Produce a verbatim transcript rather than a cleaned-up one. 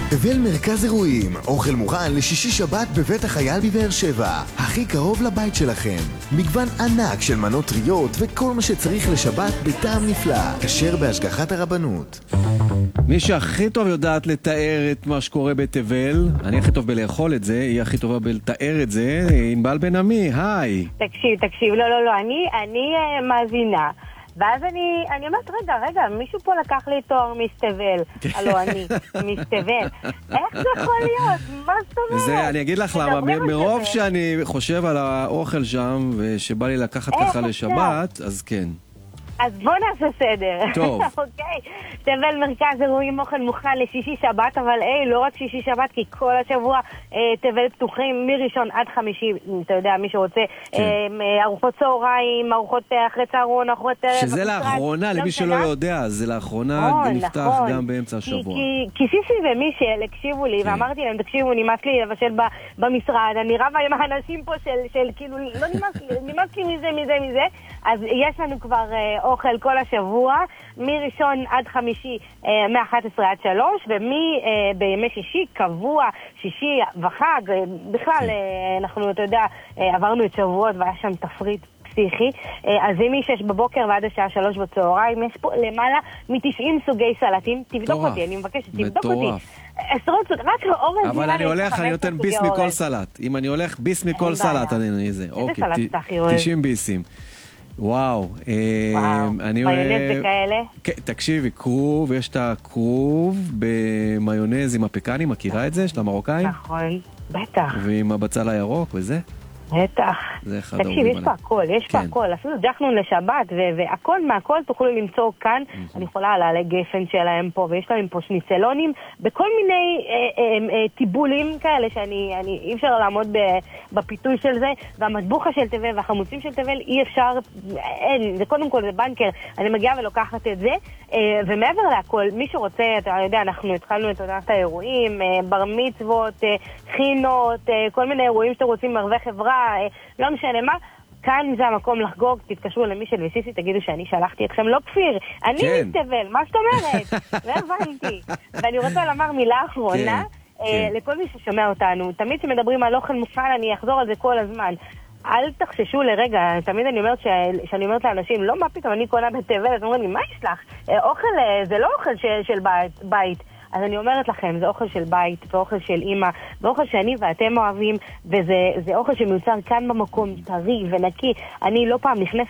תבל מרכז אירועים, אוכל מוכן לשישי שבת בבית החייל בבאר שבע, הכי קרוב לבית שלכם. מגוון ענק של מנות טריות וכל מה שצריך לשבת בטעם נפלא, כשר בהשגחת הרבנות. מי שהכי טוב יודעת לתאר את מה שקורה בתבל, אני הכי טוב בלאכול את זה, היא הכי טובה בלתאר את זה, ענבל בן עמי, היי. תקשיב, תקשיב, לא, לא, לא, אני, אני uh, מאזינה. ואז אני, אני אומרת, רגע, רגע, מישהו פה לקח לי תואר מסתבל. הלו, אני מסתבל. איך זה יכול להיות? מה זאת אומרת? זה, אני אגיד לך למה, מרוב שאני חושב על האוכל שם, ושבא לי לקחת ככה לשבת, אז כן. אז בוא נעשה סדר. טוב. אוקיי. תבל מרכז אירועים אוכל מוכן לשישי שבת, אבל היי, לא רק שישי שבת, כי כל השבוע אה, תבל פתוחים מראשון עד חמישי, אתה יודע, מי שרוצה, כן. אה, ארוחות צהריים, ארוחות אחרי צהרון, ארוחות ערב. שזה לאחרונה, למי שלא יודע, זה לאחרונה נכון, נפתח נכון. גם באמצע השבוע. כי, כי, כי סיסי ומישל הקשיבו לי, כן. ואמרתי להם, תקשיבו, נמאס לי לבשל ב, במשרד, אני רבה עם האנשים פה של, של כאילו, לא נמאס לי, נמאס לי מזה, מזה, מזה, אז יש לנו כבר אה, אוכל כל השבוע, מראשון עד חמישי, אה, מ-אחת עשרה עד שלוש, ובימי אה, שישי, קבוע, שישי וחג, אה, בכלל, כן. אה, אנחנו, אתה יודע, אה, עברנו את שבועות, והיה שם תפריט פסיכי, אה, אז אם משש בבוקר ועד השעה שלוש בצהריים, יש פה למעלה מ-תשעים סוגי סלטים, תבדוק אותי, אני מבקשת, תבדוק אותי. עשרות, רק אורז. אבל אני הולך, אני נותן ביס מכל סלט. אם אני הולך ביס מכל סלט, אני זה. איזה סלט אתה הכי אוהב? תשעים ביסים. וואו, מיונז וכאלה? תקשיבי, כרוב, יש את הכרוב במיונז עם הפקני, מכירה את זה? של המרוקאים? נכון, בטח. ועם הבצל הירוק וזה? בטח. תקשיב, יש פה הכל, יש פה הכל. אפילו ג'חנון לשבת, והכל מהכל תוכלו למצוא כאן. אני יכולה על העלי גפן שלהם פה, ויש להם פה שניצלונים, בכל מיני טיבולים כאלה, שאני אי אפשר לעמוד בפיתוי של זה, והמטבוחה של תבל והחמוצים של תבל אי אפשר, אין, זה קודם כל זה בנקר, אני מגיעה ולוקחת את זה, ומעבר להכל, מי שרוצה, אתה יודע, אנחנו התחלנו את עונת האירועים, בר מצוות, חינות, כל מיני אירועים שאתם רוצים מרווח חברה, לא משנה מה, כאן זה המקום לחגוג, תתקשרו למישל וסיסי, תגידו שאני שלחתי אתכם, לא כפיר, אני כן. מתבל, מה זאת אומרת? לא הבנתי. ואני רוצה לומר מילה אחרונה, כן. אה, כן. לכל מי ששומע אותנו, תמיד שמדברים על אוכל מוכן, אני אחזור על זה כל הזמן. אל תחששו לרגע, תמיד אני אומרת ש... שאני אומרת לאנשים, לא מה פתאום, אני קונה בתבל, אז אומרים לי, מה יש לך? אה, אוכל, אה, זה לא אוכל של, של בית. בית. אז אני אומרת לכם, זה אוכל של בית, ואוכל של אמא, ואוכל שאני ואתם אוהבים, וזה זה אוכל שמיוצר כאן במקום, טרי ונקי. אני לא פעם נכנסת